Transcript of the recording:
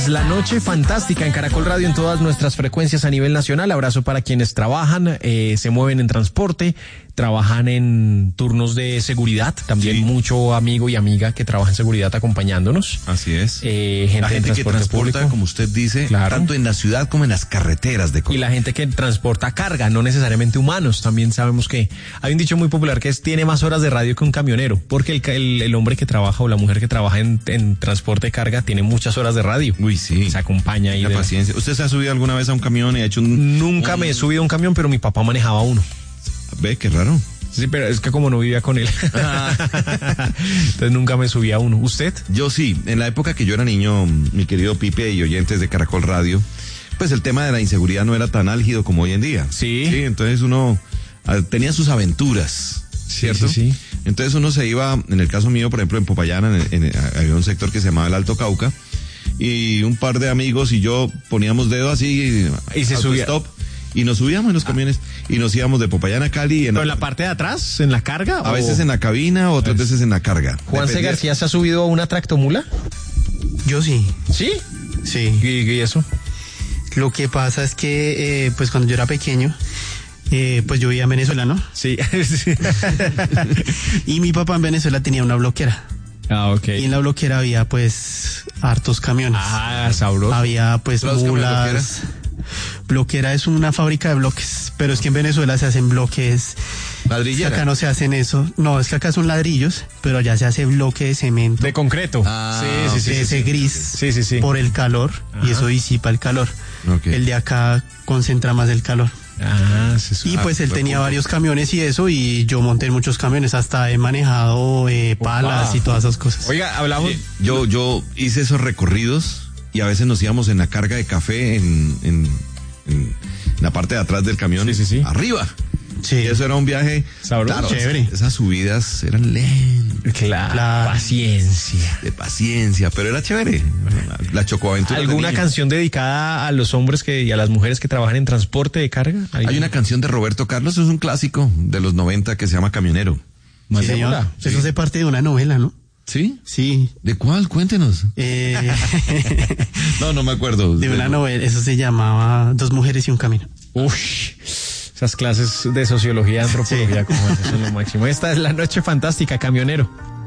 La noche fantástica en Caracol Radio en todas nuestras frecuencias a nivel nacional. Abrazo para quienes trabajan, se mueven en transporte, trabajan en turnos de seguridad. También mucho amigo y amiga que trabaja en seguridad acompañándonos. Así es. Gente la gente que transporta, público, como usted dice, claro, tanto en la ciudad como en las carreteras de Colombia. Y la gente que transporta carga, no necesariamente humanos. También sabemos que hay un dicho muy popular que es: tiene más horas de radio que un camionero, porque el hombre que trabaja o la mujer que trabaja en transporte de carga tiene muchas horas de radio. Uy, sí. Se acompaña ahí. La paciencia. ¿Usted se ha subido alguna vez a un camión y ha hecho Nunca me he subido a un camión, pero mi papá manejaba uno. Ve, qué raro. Sí, pero es que como no vivía con él, entonces nunca me subí a uno. ¿Usted? Yo sí. En la época que yo era niño, mi querido Pipe y oyentes de Caracol Radio, pues el tema de la inseguridad no era tan álgido como hoy en día. Sí. Sí, entonces uno tenía sus aventuras, ¿cierto? Sí. Entonces uno se iba, en el caso mío, por ejemplo, en Popayán, había un sector que se llamaba el Alto Cauca, y un par de amigos y yo poníamos dedo así y se subía stop y nos subíamos en los camiones y nos íbamos de Popayán a Cali. ¿Pero en la parte de atrás, en la carga? A veces en la cabina, otras veces en la carga. ¿Juanse García se ha subido a una tractomula? Yo sí. ¿Sí? Sí. ¿Y eso? Lo que pasa es que, pues cuando yo era pequeño, pues yo vivía en Venezuela, ¿no? Sí. Y mi papá en Venezuela tenía una bloquera. Ah, ok. Y en la bloquera había pues hartos camiones. Ah, sabroso. Había pues mulas. Bloquera es una fábrica de bloques, pero es que en Venezuela se hacen bloques. ¿Ladrillera? Acá no se hacen eso. No, es que acá son ladrillos, pero allá se hace bloque de cemento. De concreto. Sí, ese gris. Sí. Por el calor. Ajá. Y eso disipa el calor. Okay. El de acá concentra más el calor. Sí. Y pues él tenía varios camiones y eso, y yo monté en muchos camiones, hasta he manejado palas y todas esas cosas. Oiga, hablamos. Yo hice esos recorridos y a veces nos íbamos en la carga de café en la parte de atrás del camión, Sí. arriba. Sí. Y eso era un viaje sabroso, claro, chévere. Esas subidas eran lentas. Claro. Paciencia. De paciencia, pero era chévere. La chocoaventura. ¿Alguna canción dedicada a los hombres y a las mujeres que trabajan en transporte de carga? Hay una canción de Roberto Carlos, es un clásico de los 90 que se llama Camionero. Sí, señor. Sí. Eso hace parte de una novela, ¿no? ¿Sí? Sí. ¿De cuál? Cuéntenos. No me acuerdo. De una novela, eso se llamaba Dos mujeres y un camino. Esas clases de sociología, antropología, como esas son lo máximo. Esta es La Noche Fantástica, Camionero.